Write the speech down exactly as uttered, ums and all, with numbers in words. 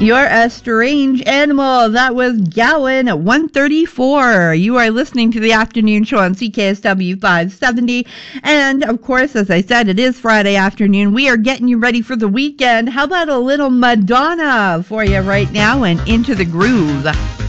You're a strange animal. That was Gowan at one thirty-four. You are listening to the afternoon show on C K S W five seventy. And, of course, as I said, it is Friday afternoon. We are getting you ready for the weekend. How about a little Madonna for you right now and Into the Groove?